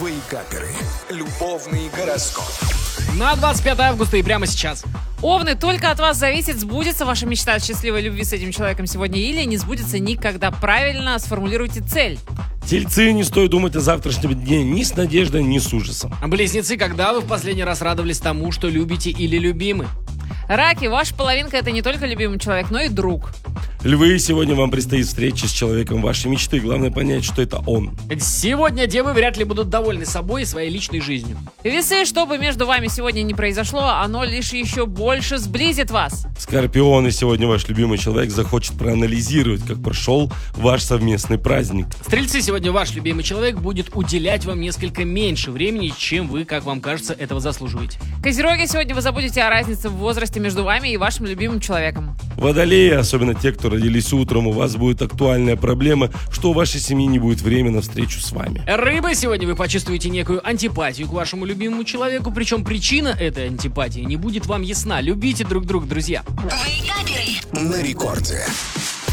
Вейкаперы. Любовный гороскоп. На 25 августа и прямо сейчас. Овны, только от вас зависит, сбудется ваша мечта о счастливой любви с этим человеком сегодня или не сбудется никогда. Правильно сформулируйте цель. Тельцы, не стоит думать о завтрашнем дне ни с надеждой, ни с ужасом. Близнецы, когда вы в последний раз радовались тому, что любите или любимы? Раки, ваша половинка — это не только любимый человек, но и друг. Львы, сегодня вам предстоит встреча с человеком вашей мечты. Главное понять, что это он. Сегодня девы вряд ли будут довольны собой и своей личной жизнью. Весы, что бы между вами сегодня не произошло, оно лишь еще больше сблизит вас. Скорпионы, сегодня ваш любимый человек захочет проанализировать, как прошел ваш совместный праздник. Стрельцы, сегодня ваш любимый человек будет уделять вам несколько меньше времени, чем вы, как вам кажется, этого заслуживаете. Козероги, сегодня вы забудете о разнице в возрасте между вами и вашим любимым человеком. Водолеи, особенно те, кто родились утром, у вас будет актуальная проблема, что у вашей семьи не будет времени на встречу с вами. Рыбы, сегодня вы почувствуете некую антипатию к вашему любимому человеку, причем причина этой антипатии не будет вам ясна. Любите друг друга, друзья. На рекорде.